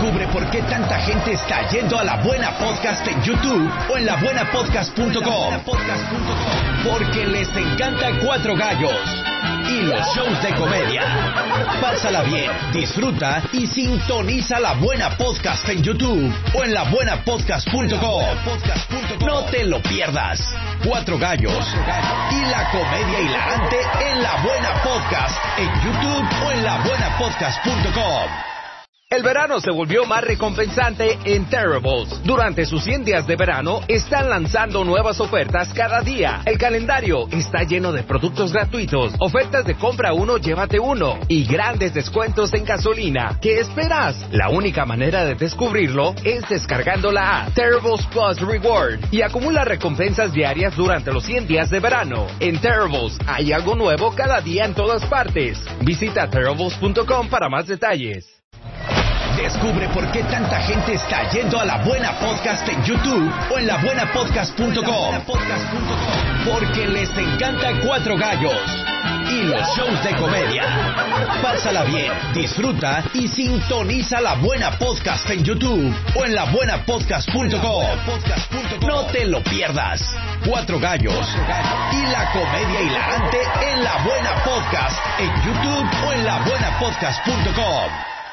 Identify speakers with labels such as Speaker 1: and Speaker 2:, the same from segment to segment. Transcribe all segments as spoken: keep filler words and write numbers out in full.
Speaker 1: Descubre por qué tanta gente está yendo a La Buena Podcast en YouTube o en la buena podcast punto com. Porque les encanta Cuatro Gallos y los shows de comedia. Pásala bien, disfruta y sintoniza La Buena Podcast en YouTube o en la buena podcast punto com. No te lo pierdas. Cuatro Gallos y la comedia hilarante en La Buena Podcast en YouTube o en la buena podcast punto com.
Speaker 2: El verano se volvió más recompensante en Terribles. Durante sus cien días de verano, están lanzando nuevas ofertas cada día. El calendario está lleno de productos gratuitos, ofertas de compra uno, llévate uno, y grandes descuentos en gasolina. ¿Qué esperas? La única manera de descubrirlo es descargando la app Terribles Plus Reward y acumula recompensas diarias durante los cien días de verano. En Terribles hay algo nuevo cada día en todas partes. Visita terribles punto com para más detalles.
Speaker 1: Descubre por qué tanta gente está yendo a La Buena Podcast en YouTube o en la buena podcast punto com. Porque les encanta Cuatro Gallos y los shows de comedia. Pásala bien, disfruta y sintoniza La Buena Podcast en YouTube o en la buena podcast punto com. No te lo pierdas. Cuatro Gallos y la comedia hilarante en La Buena Podcast en YouTube o en la buena podcast punto com.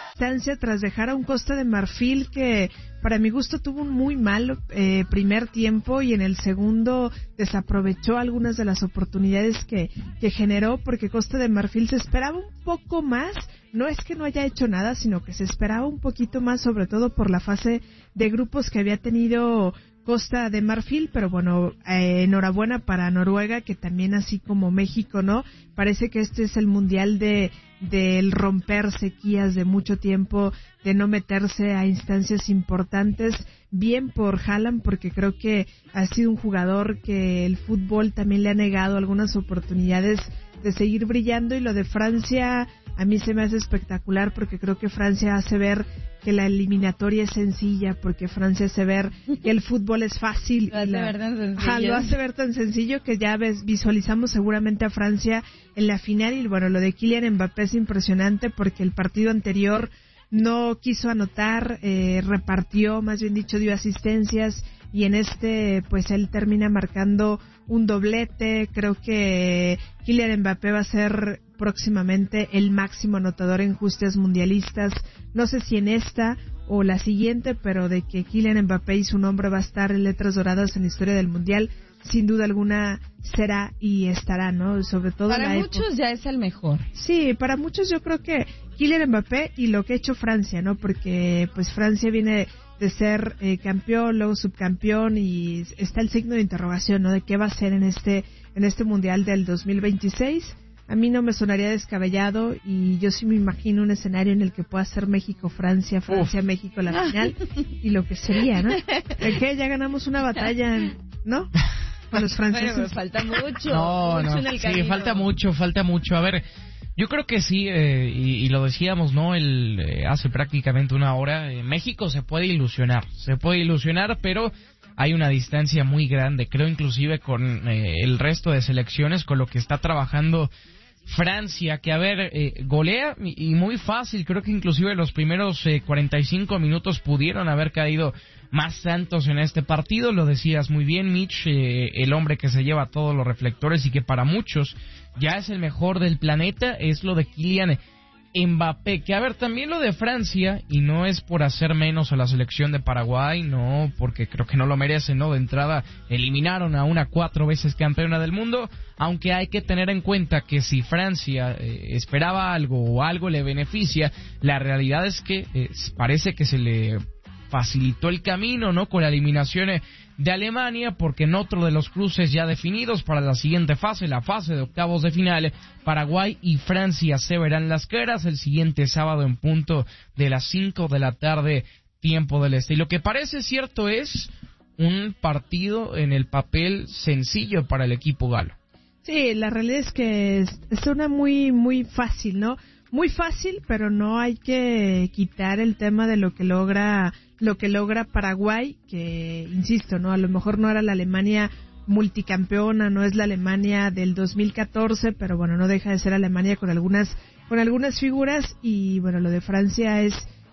Speaker 3: Tras dejar a un Costa de Marfil que para mi gusto tuvo un muy mal eh, primer tiempo y en el segundo desaprovechó algunas de las oportunidades que, que generó, porque Costa de Marfil se esperaba un poco más. No es que no haya hecho nada, sino que se esperaba un poquito más, sobre todo por la fase de grupos que había tenido Costa de Marfil, pero bueno, eh, enhorabuena para Noruega, que también, así como México, ¿no? Parece que este es el mundial de del romper sequías de mucho tiempo, de no meterse a instancias importantes. Bien por Haaland, porque creo que ha sido un jugador que el fútbol también le ha negado algunas oportunidades de seguir brillando, y lo de Francia a mí se me hace espectacular, porque creo que Francia hace ver que la eliminatoria es sencilla, porque Francia hace ver que el fútbol es fácil.
Speaker 4: Lo hace
Speaker 3: la,
Speaker 4: ver tan sencillo.
Speaker 3: Ajá, lo hace ver tan sencillo que ya ves, visualizamos seguramente a Francia en la final. Y bueno, lo de Kylian Mbappé es impresionante, porque el partido anterior no quiso anotar, eh, repartió, más bien dicho, dio asistencias, y en este pues él termina marcando un doblete. Creo que Kylian Mbappé va a ser próximamente el máximo anotador en justas mundialistas. No sé si en esta o la siguiente, pero de que Kylian Mbappé y su nombre va a estar en letras doradas en la historia del mundial, sin duda alguna será y estará, ¿no? Sobre todo
Speaker 4: para
Speaker 3: la
Speaker 4: muchos
Speaker 3: época.
Speaker 4: Ya es el mejor.
Speaker 3: Sí, para muchos yo creo que Kylian Mbappé y lo que ha hecho Francia, ¿no? Porque pues Francia viene de ser eh, campeón, luego subcampeón, y está el signo de interrogación, ¿no? De qué va a ser en este en este mundial del dos mil veintiséis. A mí no me sonaría descabellado, y yo sí me imagino un escenario en el que pueda ser México-Francia, Francia-México la final, y lo que sería, ¿no? ¿De qué? Ya ganamos una batalla, ¿no? Con los franceses.
Speaker 4: Bueno, falta mucho.
Speaker 5: No,
Speaker 4: mucho
Speaker 5: no,
Speaker 4: en el
Speaker 5: sí,
Speaker 4: camino.
Speaker 5: falta mucho, falta mucho. A ver, yo creo que sí, eh, y, y lo decíamos, ¿no? El, eh, hace prácticamente una hora, eh, México se puede ilusionar, se puede ilusionar, pero hay una distancia muy grande, creo, inclusive con eh, el resto de selecciones, con lo que está trabajando Francia, que a ver, eh, golea y, y muy fácil. Creo que inclusive los primeros eh, cuarenta y cinco minutos pudieron haber caído más santos en este partido. Lo decías muy bien, Mitch, eh, el hombre que se lleva todos los reflectores y que para muchos ya es el mejor del planeta, es lo de Kylian Mbappé. Que a ver, también lo de Francia, y no es por hacer menos a la selección de Paraguay, no, porque creo que no lo merecen, ¿no? De entrada eliminaron a una cuatro veces campeona del mundo, aunque hay que tener en cuenta que si Francia eh, esperaba algo o algo le beneficia, la realidad es que eh, parece que se le facilitó el camino, ¿no? Con la eliminación de Alemania, porque en otro de los cruces ya definidos para la siguiente fase, la fase de octavos de final, Paraguay y Francia se verán las caras el siguiente sábado en punto de las cinco de la tarde, tiempo del este. Y lo que parece cierto es un partido en el papel sencillo para el equipo galo.
Speaker 3: Sí, la realidad es que es, es una muy, muy fácil, ¿no? Muy fácil, pero no hay que quitar el tema de lo que logra lo que logra Paraguay, que, insisto, no, a lo mejor no era la Alemania multicampeona, no es la Alemania del dos mil catorce, pero bueno, no deja de ser Alemania con algunas con algunas figuras. Y bueno, lo de Francia es